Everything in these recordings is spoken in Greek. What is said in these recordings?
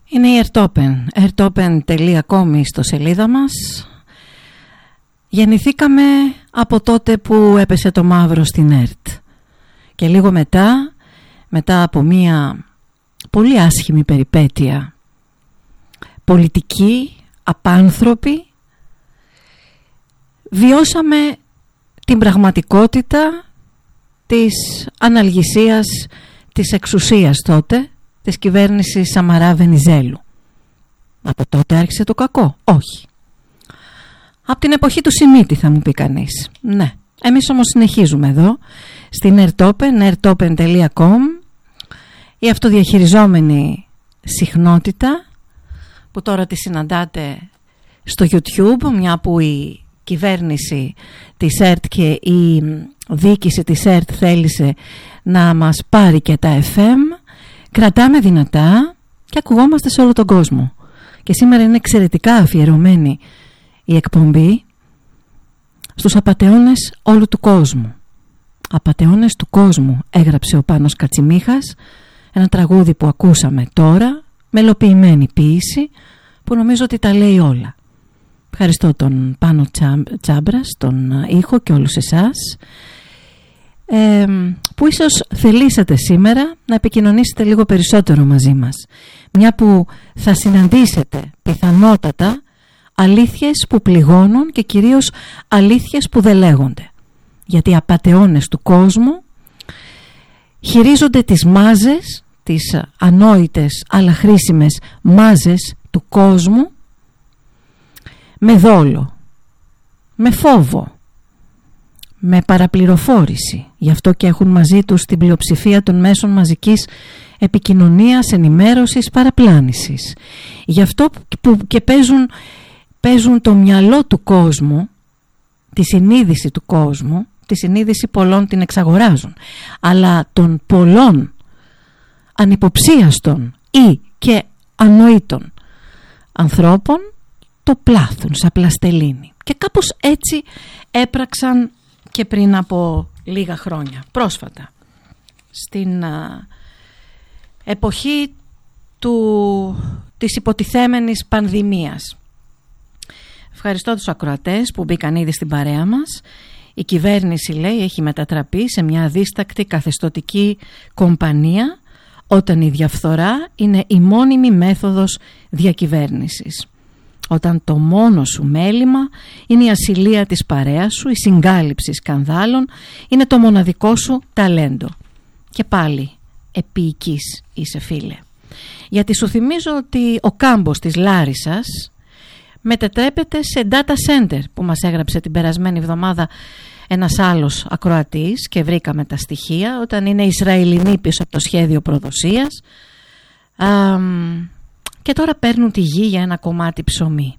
Είναι η Ertopen, ertopen.com στο σελίδα μας. Γεννηθήκαμε από τότε που έπεσε το μαύρο στην ΕΡΤ και λίγο μετά από μία πολύ άσχημη περιπέτεια πολιτική, απάνθρωπη, βιώσαμε την πραγματικότητα της αναλγησίας της εξουσίας τότε, της κυβέρνησης Σαμαρά Βενιζέλου. Από τότε άρχισε το κακό? Όχι. Από την εποχή του Σιμίτη, θα μου πει κανείς. Ναι. Εμείς όμως συνεχίζουμε εδώ στην Ertopen, ertopen.com, η αυτοδιαχειριζόμενη συχνότητα που τώρα τη συναντάτε στο YouTube, μια που η κυβέρνηση της ΕΡΤ και η διοίκηση της ΕΡΤ θέλησε να μας πάρει και τα FM. Κρατάμε δυνατά και ακουγόμαστε σε όλο τον κόσμο. Και σήμερα είναι εξαιρετικά αφιερωμένη η εκπομπή στους απατεώνες όλου του κόσμου. Απατεώνες του κόσμου, έγραψε ο Πάνος Κατσιμίχας, ένα τραγούδι που ακούσαμε τώρα, μελοποιημένη ποίηση, που νομίζω ότι τα λέει όλα. Ευχαριστώ τον Πάνο Τσάμπρα, τον ήχο και όλους εσάς, που ίσως θελήσατε σήμερα να επικοινωνήσετε λίγο περισσότερο μαζί μας, μια που θα συναντήσετε πιθανότατα αλήθειες που πληγώνουν και κυρίως αλήθειες που δεν λέγονται, γιατί οι απατεώνες του κόσμου χειρίζονται τις μάζες, τις ανόητες αλλά χρήσιμες μάζες του κόσμου, με δόλο, με φόβο, με παραπληροφόρηση. Γι' αυτό και έχουν μαζί τους την πλειοψηφία των μέσων μαζικής επικοινωνίας, ενημέρωσης, παραπλάνησης. Γι' αυτό που και παίζουν το μυαλό του κόσμου, τη συνείδηση του κόσμου, τη συνείδηση πολλών την εξαγοράζουν, αλλά των πολλών ανυποψίαστων ή και ανοήτων ανθρώπων το πλάθουν σαν πλαστελίνη. Και κάπως έτσι έπραξαν και πριν από λίγα χρόνια, πρόσφατα, στην εποχή της υποτιθέμενης πανδημίας. Ευχαριστώ τους ακροατές που μπήκαν ήδη στην παρέα μας. Η κυβέρνηση, λέει, έχει μετατραπεί σε μια αδίστακτη καθεστωτική κομπανία, όταν η διαφθορά είναι η μόνιμη μέθοδος διακυβέρνησης. Όταν το μόνο σου μέλημα είναι η ασυλία της παρέας σου, η συγκάλυψη σκανδάλων είναι το μοναδικό σου ταλέντο. Και πάλι επίοικης είσαι, φίλε. Γιατί σου θυμίζω ότι ο κάμπος της Λάρισσας μετατρέπεται σε data center, που μας έγραψε την περασμένη εβδομάδα ένας άλλος ακροατής και βρήκαμε τα στοιχεία, όταν είναι Ισραηλινοί πίσω από το σχέδιο προδοσίας, και τώρα παίρνουν τη γη για ένα κομμάτι ψωμί.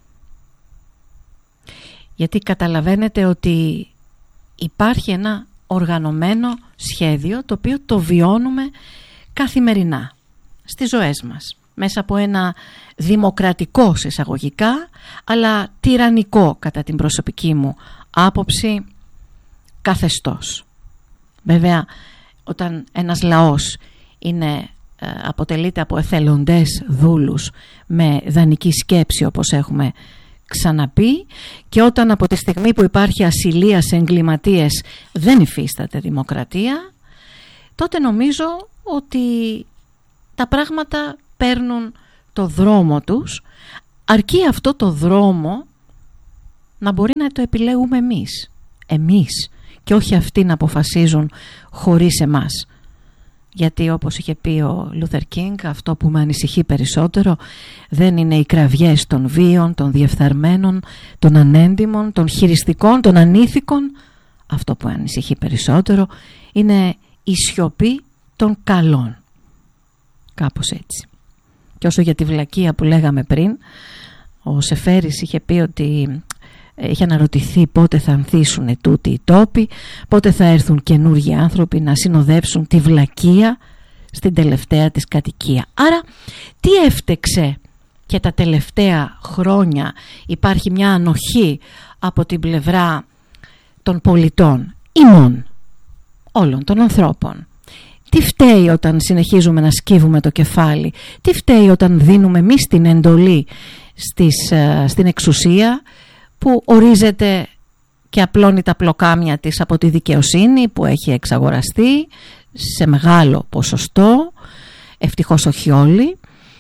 Γιατί καταλαβαίνετε ότι υπάρχει ένα οργανωμένο σχέδιο, το οποίο το βιώνουμε καθημερινά στις ζωές μας, μέσα από ένα δημοκρατικό εισαγωγικά, αλλά τυραννικό κατά την προσωπική μου άποψη καθεστώς. Βέβαια, όταν ένας λαός αποτελείται από εθελοντές δούλους με δανεική σκέψη, όπως έχουμε ξαναπεί, και όταν από τη στιγμή που υπάρχει ασυλία σε εγκληματίες δεν υφίσταται δημοκρατία, τότε νομίζω ότι τα πράγματα παίρνουν το δρόμο τους, αρκεί αυτό το δρόμο να μπορεί να το επιλέγουμε εμείς και όχι αυτοί να αποφασίζουν χωρίς εμάς. Γιατί, όπως είχε πει ο Λούθερ Κίνγκ, αυτό που με ανησυχεί περισσότερο δεν είναι οι κραυγές των βίων, των διεφθαρμένων, των ανέντιμων, των χειριστικών, των ανήθικων. Αυτό που με ανησυχεί περισσότερο είναι η σιωπή των καλών. Κάπως έτσι. Και όσο για τη βλακεία που λέγαμε πριν, ο Σεφέρης είχε πει ότι είχε αναρωτηθεί πότε θα ανθίσουν τούτοι οι τόποι, πότε θα έρθουν καινούργιοι άνθρωποι να συνοδεύσουν τη βλακεία στην τελευταία της κατοικία. Άρα τι έφτεξε και τα τελευταία χρόνια υπάρχει μια ανοχή από την πλευρά των πολιτών, ημών, όλων των ανθρώπων. Τι φταίει όταν συνεχίζουμε να σκύβουμε το κεφάλι? Τι φταίει όταν δίνουμε εμείς την εντολή στην εξουσία που ορίζεται και απλώνει τα πλοκάμια της από τη δικαιοσύνη που έχει εξαγοραστεί σε μεγάλο ποσοστό, ευτυχώς όχι όλοι,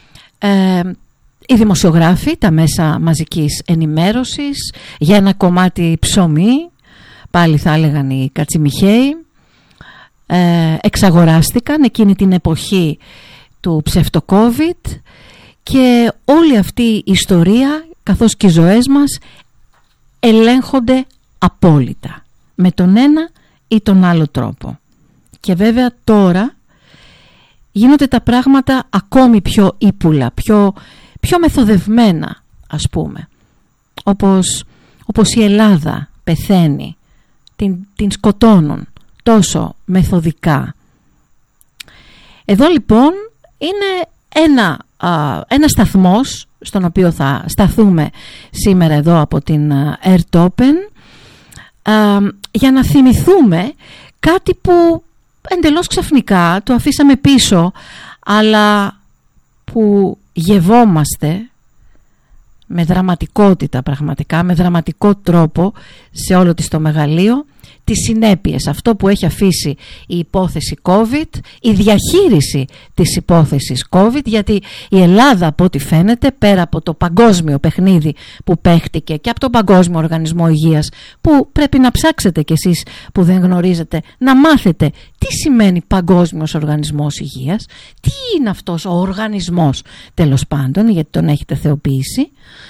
οι δημοσιογράφοι, τα μέσα μαζικής ενημέρωσης, για ένα κομμάτι ψωμί, πάλι θα έλεγαν οι κατσιμιχαίοι, εξαγοράστηκαν εκείνη την εποχή του ψευτοκόβιτ, και όλη αυτή η ιστορία καθώς και οι ζωές μας ελέγχονται απόλυτα με τον ένα ή τον άλλο τρόπο. Και βέβαια τώρα γίνονται τα πράγματα ακόμη πιο ύπουλα, πιο μεθοδευμένα, ας πούμε. Όπως η Ελλάδα πεθαίνει, την σκοτώνουν τόσο μεθοδικά. Εδώ λοιπόν είναι ένα σταθμός στον οποίο θα σταθούμε σήμερα εδώ από την Ertopen, για να θυμηθούμε κάτι που εντελώς ξαφνικά το αφήσαμε πίσω, αλλά που γευόμαστε με δραματικότητα, πραγματικά με δραματικό τρόπο σε όλο της το μεγαλείο, τις συνέπειες, αυτό που έχει αφήσει η υπόθεση COVID, η διαχείριση της υπόθεσης COVID, γιατί η Ελλάδα, από ό,τι φαίνεται, πέρα από το παγκόσμιο παιχνίδι που παίχτηκε και από τον Παγκόσμιο Οργανισμό Υγείας, που πρέπει να ψάξετε κι εσείς που δεν γνωρίζετε, να μάθετε τι σημαίνει Παγκόσμιος Οργανισμός Υγείας, τι είναι αυτός ο οργανισμός, τέλος πάντων, γιατί τον έχετε θεοποιήσει.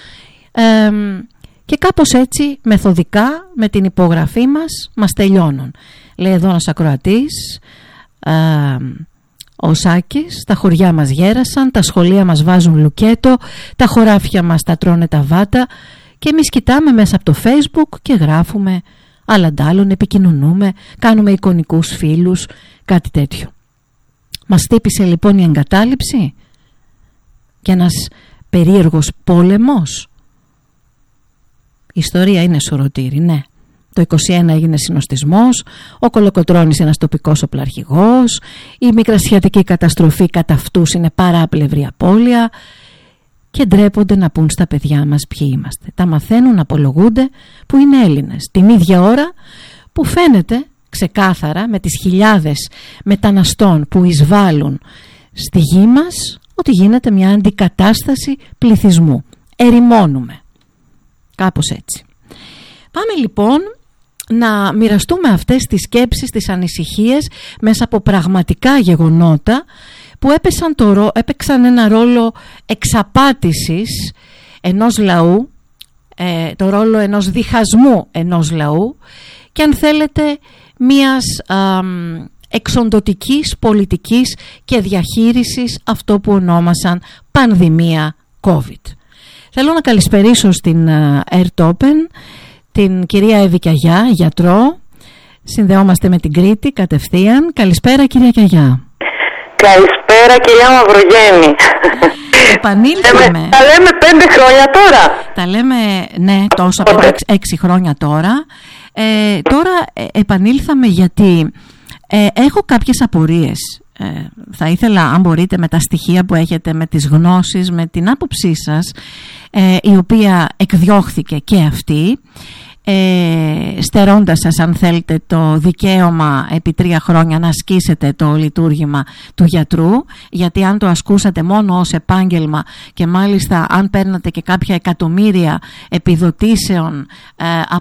Και κάπως έτσι μεθοδικά με την υπογραφή μας τελειώνουν. Λέει εδώ ένας ακροατής, ο Σάκης, τα χωριά μας γέρασαν, τα σχολεία μας βάζουν λουκέτο, τα χωράφια μας τα τρώνε τα βάτα, και εμείς κοιτάμε μέσα από το Facebook και γράφουμε άλλαντάλλον, επικοινωνούμε, κάνουμε εικονικούς φίλους, κάτι τέτοιο. Μας χτύπησε λοιπόν η εγκατάλειψη και ένας περίεργος πόλεμος. Η ιστορία είναι σωρωτήρη, ναι. Το 21 έγινε συνοστισμός, ο Κολοκοτρώνης ένας τοπικός οπλαρχηγός, η μικρασιατική καταστροφή κατά αυτούς είναι παράπλευρη απώλεια, και ντρέπονται να πούν στα παιδιά μας ποιοι είμαστε. Τα μαθαίνουν, απολογούνται που είναι Έλληνες. Την ίδια ώρα που φαίνεται ξεκάθαρα με τις χιλιάδες μεταναστών που εισβάλλουν στη γη μας ότι γίνεται μια αντικατάσταση πληθυσμού. Ερημώνουμε. Κάπως έτσι. Πάμε λοιπόν να μοιραστούμε αυτές τις σκέψεις, τις ανησυχίες μέσα από πραγματικά γεγονότα που έπαιξαν ένα ρόλο εξαπάτησης ενός λαού, το ρόλο ενός διχασμού ενός λαού, και αν θέλετε μιας εξοντωτικής πολιτικής και διαχείρισης αυτό που ονόμασαν πανδημία COVID. Θέλω να καλησπερίσω στην Ertopen την κυρία Εύη Κιαγιά, γιατρό. Συνδεόμαστε με την Κρήτη κατευθείαν. Καλησπέρα κυρία Κιαγιά. Καλησπέρα κυρία Μαυρογέννη. Επανήλθαμε. Τα λέμε 5 χρόνια τώρα. Τα λέμε, ναι, τόσα 6 χρόνια τώρα. Τώρα επανήλθαμε γιατί έχω κάποιες απορίες. Θα ήθελα, αν μπορείτε, με τα στοιχεία που έχετε, με τις γνώσεις, με την άποψή σας, η οποία εκδιώχθηκε και αυτή, στερώντας σας, αν θέλετε, το δικαίωμα επί 3 χρόνια να ασκήσετε το λειτουργήμα του γιατρού, γιατί αν το ασκούσατε μόνο ως επάγγελμα και μάλιστα αν παίρνατε και κάποια εκατομμύρια επιδοτήσεων